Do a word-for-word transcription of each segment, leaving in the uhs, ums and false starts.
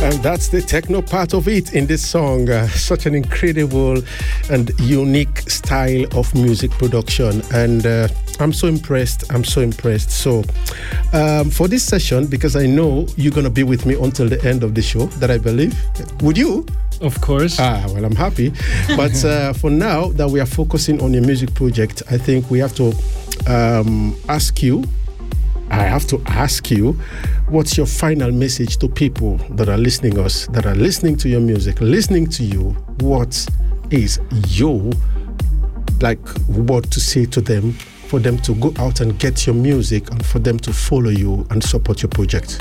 And that's the techno part of it in this song. Uh, such an incredible and unique style of music production. And uh, I'm so impressed. I'm so impressed. So um, for this session, because I know you're going to be with me until the end of the show, that I believe. Would you? Of course. Ah, well, I'm happy. But uh, for now that we are focusing on your music project, I think we have to um, ask you, I have to ask you, what's your final message to people that are listening us, that are listening to your music, listening to you? What is your, like, what to say to them, for them to go out and get your music and for them to follow you and support your project?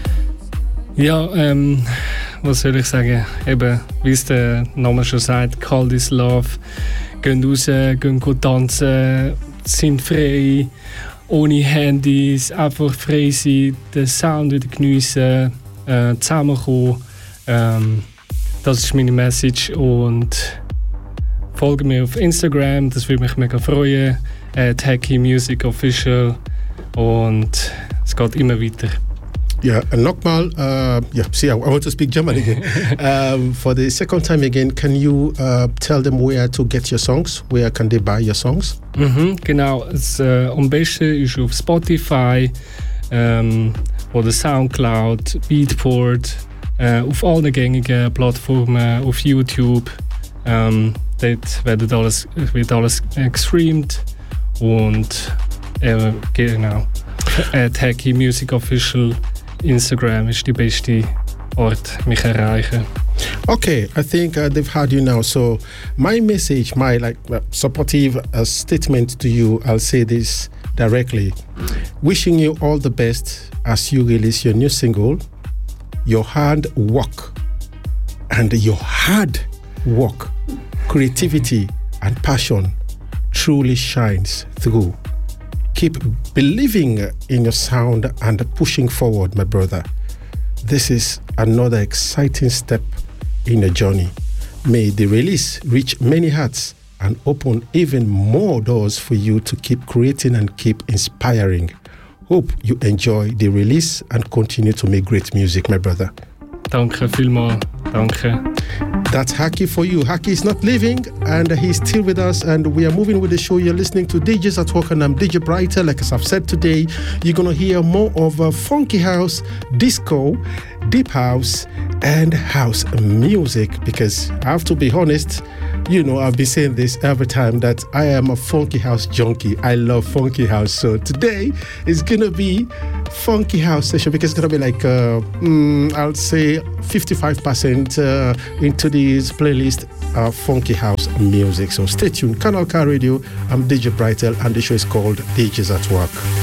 Ja, ähm, was soll ich sagen? Eben, wie es der Name schon sagt, Call This Love. Gehen raus, gehen tanzen, sind frei, ohne Handys, einfach frei sein, den Sound wieder geniessen, äh, zusammenkommen. Ähm, das ist meine Message und folge mir auf Instagram, das würde mich mega freuen. Äh, Hacky Music Official und es geht immer weiter. Yeah, and nochmal, uh, yeah, see, I, I want to speak German again. um, for the second time again, can you uh, tell them where to get your songs? Where can they buy your songs? Mhm, genau, es, äh, am besten ist auf Spotify ähm, oder Soundcloud, Beatport, äh, auf allen gängigen Plattformen, auf YouTube. Ähm, dort wird alles, wird alles äh, gestreamt und äh, genau, äh, Hacky Music Official. Instagram is the beste Ort, mich erreichen. Okay, I think uh, they've heard you now. So my message, my like uh, supportive uh, statement to you, I'll say this directly. Wishing you all the best as you release your new single. Your hard work and your hard work, creativity and passion truly shines through. Keep believing in your sound and pushing forward, my brother. This is another exciting step in your journey. May the release reach many hearts and open even more doors for you to keep creating and keep inspiring. Hope you enjoy the release and continue to make great music, my brother. Danke vielmals. Danke. That's Hacky for you. Hacky is not leaving and he's still with us and we are moving with the show. You're listening to D Js at Work and I'm D J Brighter. Like as I've said today, you're going to hear more of uh, funky house, disco, deep house and house music because I have to be honest, you know, I've been saying this every time that I am a funky house junkie. I love funky house. So today is going to be funky house session because it's going to be like, uh, mm, I'll say fifty-five percent uh, into this playlist uh, funky house music. So stay tuned. Canal K Radio. I'm D J Brightel and the show is called D Js at Work.